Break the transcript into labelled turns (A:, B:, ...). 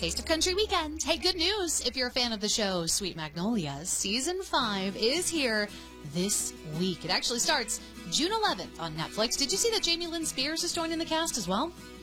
A: Taste of Country Weekend. Hey, good news. If you're a fan of the show Sweet Magnolias, Season 5 is here this week. It actually starts June 11th on Netflix. Did you see that Jamie Lynn Spears is joining the cast as well?